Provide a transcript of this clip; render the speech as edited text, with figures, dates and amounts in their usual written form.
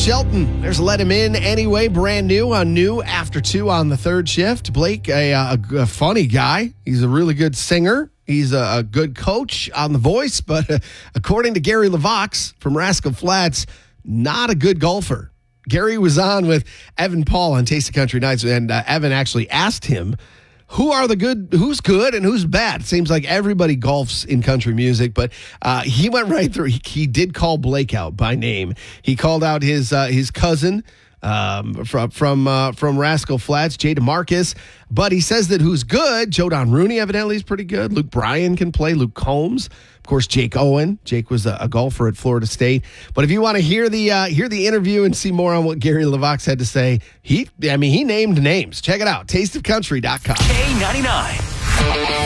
Shelton. There's Let Him In Anyway, brand new on New After 2 on the third shift. Blake, a funny guy. He's a really good singer. He's a good coach on The Voice, but according to Gary LaVox from Rascal Flatts, not a good golfer. Gary was on with Evan Paul on Taste of Country Nights, and Evan actually asked him, who's good and who's bad? It seems like everybody golfs in country music, but he went right through. He did call Blake out by name. He called out his cousin from Rascal Flatts, Jay DeMarcus. But he says that who's good, Joe Don Rooney evidently is pretty good. Luke Bryan can play. Luke Combs. Of course, Jake Owen. Jake was a golfer at Florida State. But if you want to hear the interview and see more on what Gary LaVox had to say, he named names. Check it out, tasteofcountry.com. K99.